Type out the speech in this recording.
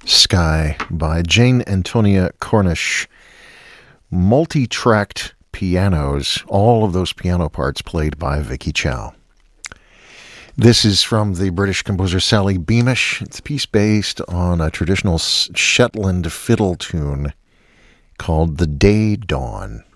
Sky by Jane Antonia Cornish. Multi-tracked pianos, all of those piano parts played by Vicky Chow. This is from the British composer Sally Beamish. It's a piece based on a traditional Shetland fiddle tune called The Day Dawn.